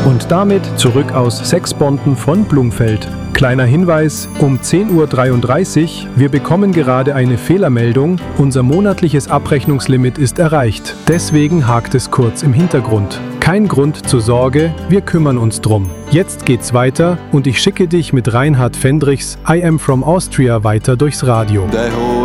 Und damit zurück aus Sexbonten von Blumfeld. Kleiner Hinweis, um 10:33 Uhr, wir bekommen gerade eine Fehlermeldung, unser monatliches Abrechnungslimit ist erreicht. Deswegen hakt es kurz im Hintergrund. Kein Grund zur Sorge, wir kümmern uns drum. Jetzt geht's weiter und ich schicke dich mit Reinhard Fendrichs I Am From Austria weiter durchs Radio.